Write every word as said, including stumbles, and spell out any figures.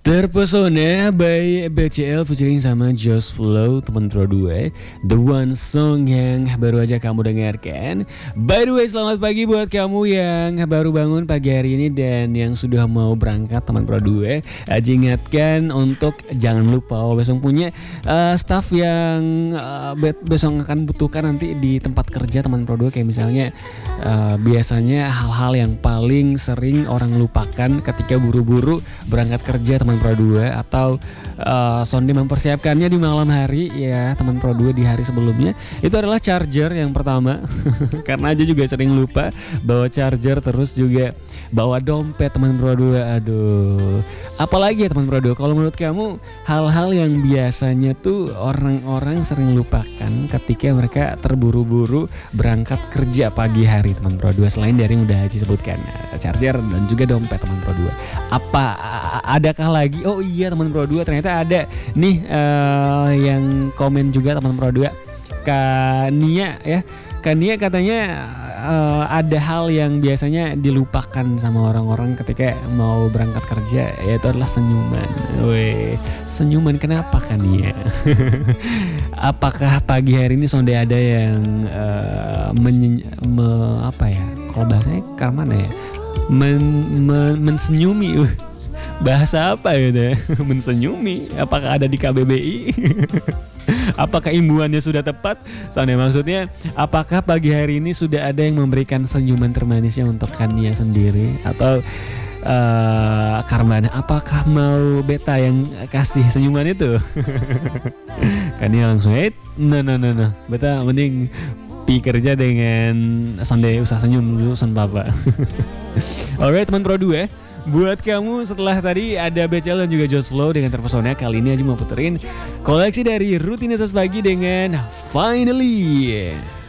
Terpesona by B C L featuring sama Just Flow, teman pro dua, The One Song yang baru aja kamu dengarkan. By the way, selamat pagi buat kamu yang baru bangun pagi hari ini dan yang sudah mau berangkat teman pro dua. Aji ingatkan untuk jangan lupa besok punya uh, staff yang uh, besok akan butuhkan nanti di tempat kerja teman pro dua, kayak misalnya uh, biasanya hal-hal yang paling sering orang lupakan ketika buru-buru berangkat kerja teman pro dua, atau uh, Sonde mempersiapkannya di malam hari ya teman pro dua di hari sebelumnya, itu adalah charger yang pertama. Karena aja juga sering lupa bawa charger, terus juga bawa dompet teman pro dua. Aduh, apalagi ya teman pro dua, kalau menurut kamu hal-hal yang biasanya tuh orang-orang sering lupakan ketika mereka terburu-buru berangkat kerja pagi hari teman pro dua, selain dari yang udah Haji sebutkan, charger dan juga dompet teman pro dua. Apa adakah lagi? Oh iya teman pro dua, ternyata ada nih uh, yang komen juga teman pro dua, Kak Nia ya. Kak Nia katanya uh, ada hal yang biasanya dilupakan sama orang-orang ketika mau berangkat kerja, yaitu adalah senyuman. Weh, senyuman kenapa Kak Nia? Apakah pagi hari ini Sonde ada yang uh, menye- me, apa ya? Kalau bahasanya ke mana ya? Men, men, mensenyumi. Uh. Bahasa apa gitu ya? Mensenyumi. Apakah ada di K B B I? Apakah imbuannya sudah tepat? Soalnya maksudnya, apakah pagi hari ini sudah ada yang memberikan senyuman termanisnya untuk Kania sendiri? Atau uh, Karmana, apakah mau Beta yang kasih senyuman itu? Kania langsung, eh, no no no no, Beta mending pi kerja dengan Sonde usah senyum dulu son papa. Alright teman pro dua, buat kamu setelah tadi ada B C L dan juga Just Flow dengan Terpesona, kali ini aja mau puterin koleksi dari Rutinitas Pagi dengan Finally.